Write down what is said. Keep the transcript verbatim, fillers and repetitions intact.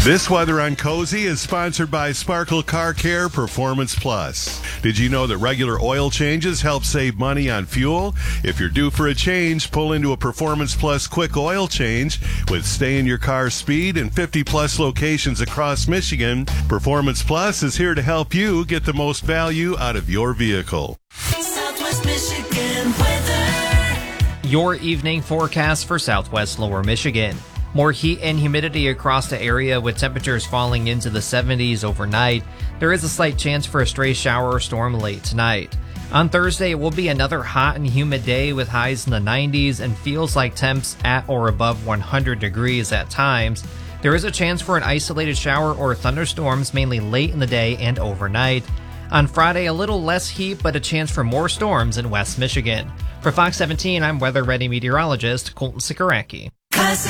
This Weather on Cozy is sponsored by Sparkle Car Care Performance Plus. Did you know that regular oil changes help save money on fuel? If you're due for a change, pull into a Performance Plus quick oil change with stay in your car speed and fifty plus locations across Michigan. Performance Plus is here to help you get the most value out of your vehicle. Southwest Michigan weather. Your evening forecast for Southwest Lower Michigan. More heat and humidity across the area with temperatures falling into the seventies overnight. There is a slight chance for a stray shower or storm late tonight. On Thursday, it will be another hot and humid day with highs in the nineties and feels like temps at or above one hundred degrees at times. There is a chance for an isolated shower or thunderstorms mainly late in the day and overnight. On Friday, a little less heat but a chance for more storms in West Michigan. For Fox seventeen, I'm Weather Ready meteorologist Colton Sikoracki.